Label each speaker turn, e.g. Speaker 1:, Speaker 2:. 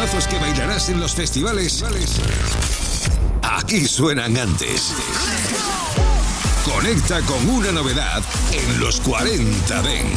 Speaker 1: temazos que bailarás en los festivales, aquí suenan antes. Conecta con una novedad en los 40 Dance.